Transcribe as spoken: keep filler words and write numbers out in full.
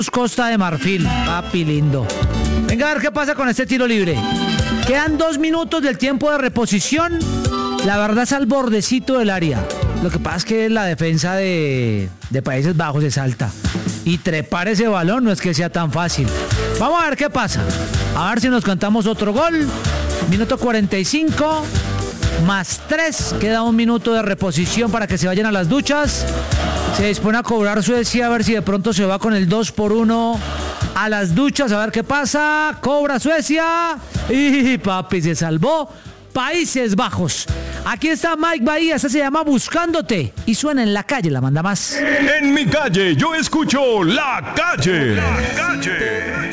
Costa de Marfil, papi lindo. Venga a ver qué pasa con este tiro libre. Quedan dos minutos del tiempo de reposición. La verdad es al bordecito del área. Lo que pasa es que la defensa de, de Países Bajos es alta. Y trepar ese balón no es que sea tan fácil. Vamos a ver qué pasa. A ver si nos cantamos otro gol. Minuto cuarenta y cinco. Más tres. Queda un minuto de reposición para que se vayan a las duchas. Se dispone a cobrar Suecia. A ver si de pronto se va con el dos por uno a las duchas. A ver qué pasa. Cobra Suecia. Y papi, se salvó Países Bajos. Aquí está Mike Bahía, esta se llama Buscándote y suena en la calle, la manda más. En mi calle yo escucho La Calle. La Calle.